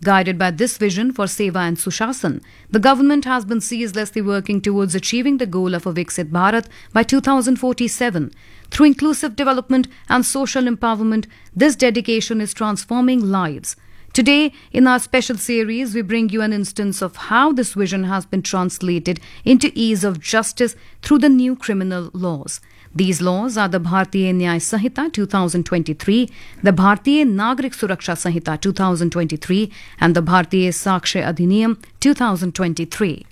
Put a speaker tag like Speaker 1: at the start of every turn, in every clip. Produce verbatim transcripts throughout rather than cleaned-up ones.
Speaker 1: Guided by this vision for Seva and Sushasan, the government has been ceaselessly working towards achieving the goal of a Viksit Bharat by two thousand forty-seven. Through inclusive development and social empowerment, this dedication is transforming lives. Today, in our special series, we bring you an instance of how this vision has been translated into ease of justice through the new criminal laws. These laws are the Bharatiya Nyay Sanhita two thousand twenty-three, the Bharatiya Nagrik Suraksha Sanhita two thousand twenty-three, and the Bharatiya Sakshya Adhiniyam two thousand twenty-three.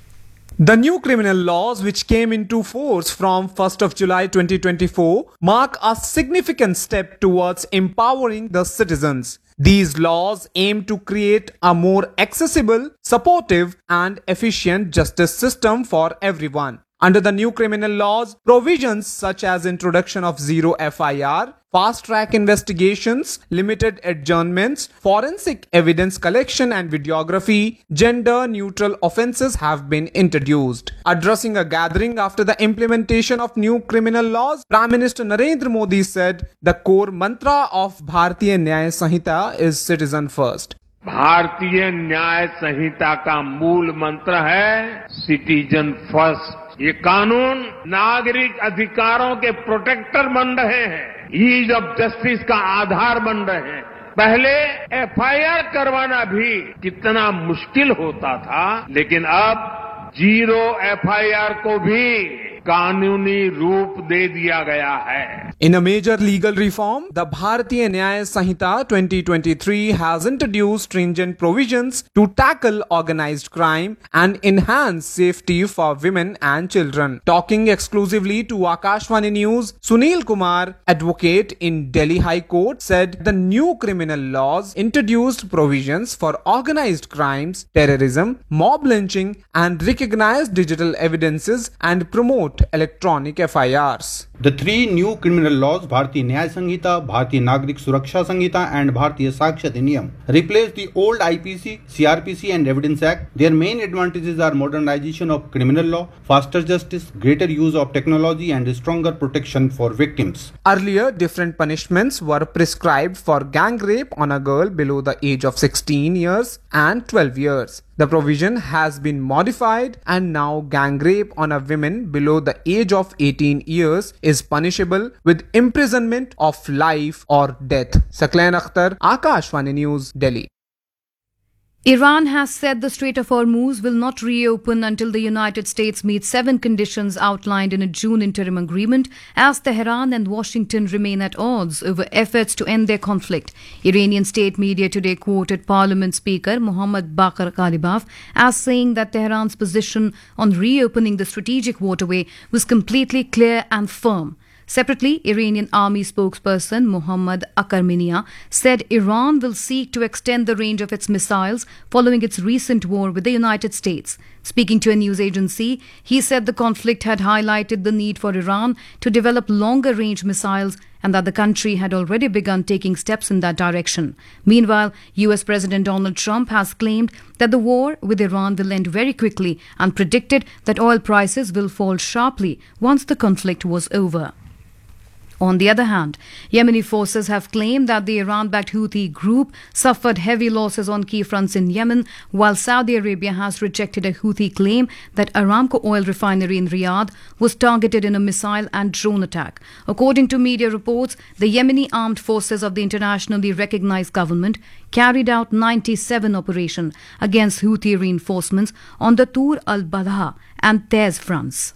Speaker 2: The new criminal laws, which came into force from first of July twenty twenty-four, mark a significant step towards empowering the citizens. These laws aim to create a more accessible, supportive, and efficient justice system for everyone. Under the new criminal laws, provisions such as introduction of zero F I R, fast-track investigations, limited adjournments, forensic evidence collection and videography, gender-neutral offences have been introduced. Addressing a gathering after the implementation of new criminal laws, Prime Minister Narendra Modi said the core mantra of Bharatiya Nyay Sanhita is citizen first.
Speaker 3: भारतीय न्याय संहिता का मूल मंत्र है citizen first. ये कानून नागरिक अधिकारों के प्रोटेक्टर बन रहे हैं, ईज ऑफ जस्टिस का आधार बन रहे हैं। पहले एफ आई आर करवाना भी कितना मुश्किल होता था, लेकिन अब जीरो एफ आई आर को भी कानूनी रूप दे दिया गया है।
Speaker 2: In a major legal reform, the Bharatiya Nyay Sanhita twenty twenty-three has introduced stringent provisions to tackle organized crime and enhance safety for women and children. Talking exclusively to Akashvani News, Sunil Kumar, advocate in Delhi High Court, said the new criminal laws introduced provisions for organized crimes, terrorism, mob lynching, and recognize digital evidences and promote electronic F I Rs.
Speaker 4: The three new criminal laws, Bharatiya Nyay Sanhita, Bharatiya Nagrik Suraksha Sanhita, and Bharatiya Sakshya Adhiniyam, replace the old I P C, C R P C, and Evidence Act. Their main advantages are modernization of criminal law, faster justice, greater use of technology, and stronger protection for victims.
Speaker 2: Earlier, different punishments were prescribed for gang rape on a girl below the age of sixteen years and twelve years. The provision has been modified, and now gang rape on a woman below the age of eighteen years is punishable with imprisonment of life or death. Saklan Akhtar, Akashvani News, Delhi.
Speaker 1: Iran has said the Strait of Hormuz will not reopen until the United States meets seven conditions outlined in a June interim agreement, as Tehran and Washington remain at odds over efforts to end their conflict. Iranian state media today quoted Parliament Speaker Mohammad Baqir Ghalibaf as saying that Tehran's position on reopening the strategic waterway was completely clear and firm. Separately, Iranian army spokesperson Mohammad Akarminia said Iran will seek to extend the range of its missiles following its recent war with the United States. Speaking to a news agency, he said the conflict had highlighted the need for Iran to develop longer-range missiles and that the country had already begun taking steps in that direction. Meanwhile, U S President Donald Trump has claimed that the war with Iran will end very quickly and predicted that oil prices will fall sharply once the conflict was over. On the other hand, Yemeni forces have claimed that the Iran-backed Houthi group suffered heavy losses on key fronts in Yemen, while Saudi Arabia has rejected a Houthi claim that Aramco oil refinery in Riyadh was targeted in a missile and drone attack. According to media reports, the Yemeni armed forces of the internationally recognized government carried out ninety-seven operations against Houthi reinforcements on the Tur al-Balha and Tez fronts.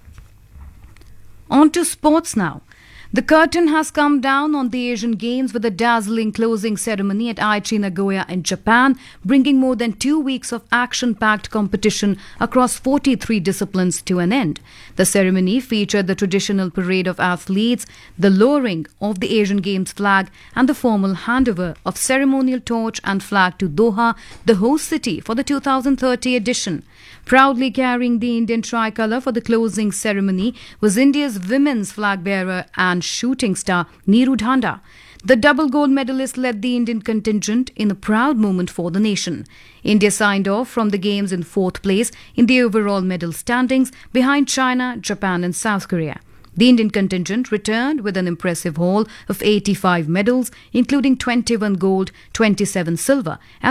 Speaker 1: On to sports now. The curtain has come down on the Asian Games with a dazzling closing ceremony at Aichi, Nagoya in Japan, bringing more than two weeks of action-packed competition across forty-three disciplines to an end. The ceremony featured the traditional parade of athletes, the lowering of the Asian Games flag, and the formal handover of ceremonial torch and flag to Doha, the host city for the two thousand thirty edition. Proudly carrying the Indian tricolour for the closing ceremony was India's women's flag bearer and shooting star Neeru Dhanda. The double gold medalist led the Indian contingent in a proud moment for the nation. India signed off from the Games in fourth place in the overall medal standings behind China, Japan and South Korea. The Indian contingent returned with an impressive haul of eighty-five medals, including twenty-one gold, twenty-seven silver and